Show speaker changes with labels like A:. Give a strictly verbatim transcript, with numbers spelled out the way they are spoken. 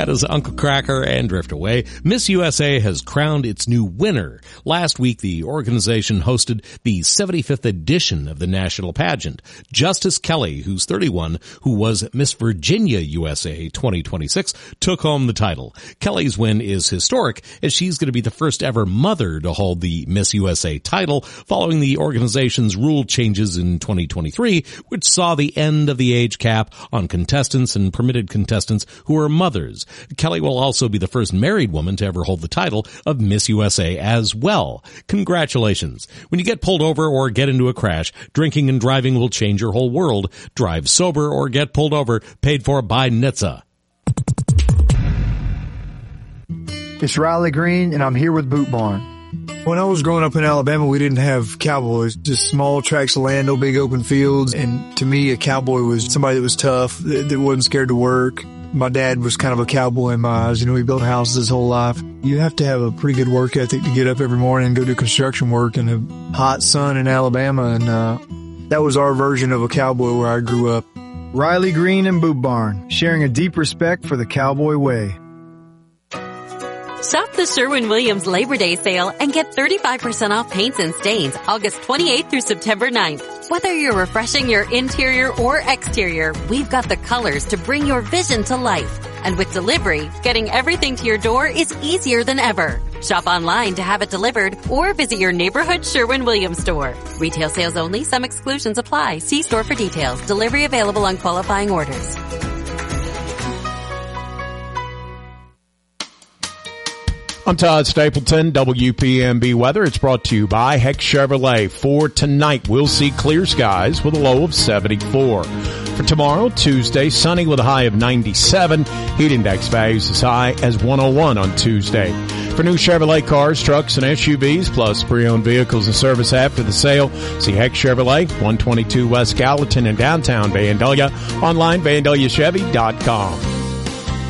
A: That is Uncle Cracker and Drift Away. Miss U S A has crowned its new winner. Last week, the organization hosted the seventy-fifth edition of the national pageant. Justice Kelly, who's thirty-one, who was Miss Virginia U S A twenty twenty-six, took home the title. Kelly's win is historic, as she's going to be the first ever mother to hold the Miss U S A title following the organization's rule changes in twenty twenty-three, which saw the end of the age cap on contestants and permitted contestants who are mothers. Kelly will also be the first married woman to ever hold the title of Miss U S A as well. Congratulations. When you get pulled over or get into a crash, drinking and driving will change your whole world. Drive sober or get pulled over, paid for by N H T S A.
B: It's Riley Green, and I'm here with Boot Barn.
C: When I was growing up in Alabama, we didn't have cowboys, just small tracts of land, no big open fields. And to me, a cowboy was somebody that was tough, that, that wasn't scared to work. My dad was kind of a cowboy in my eyes. You know, he built houses his whole life. You have to have a pretty good work ethic to get up every morning and go do construction work in the hot sun in Alabama. And uh that was our version of a cowboy where I grew up.
B: Riley Green and Boot Barn, sharing a deep respect for the cowboy way.
D: Shop the Sherwin-Williams Labor Day sale and get thirty-five percent off paints and stains August twenty-eighth through September ninth. Whether you're refreshing your interior or exterior, we've got the colors to bring your vision to life. And with delivery, getting everything to your door is easier than ever. Shop online to have it delivered or visit your neighborhood Sherwin-Williams store. Retail sales only. Some exclusions apply. See store for details. Delivery available on qualifying orders.
E: I'm Todd Stapleton, W P M B weather. It's brought to you by Heck Chevrolet. For tonight, we'll see clear skies with a low of seventy-four. For tomorrow, Tuesday, sunny with a high of ninety-seven. Heat index values as high as one oh one on Tuesday. For new Chevrolet cars, trucks, and S U Vs, plus pre-owned vehicles and service after the sale, see Heck Chevrolet, one twenty-two West Gallatin in downtown Vandalia. Online, vandalia chevy dot com.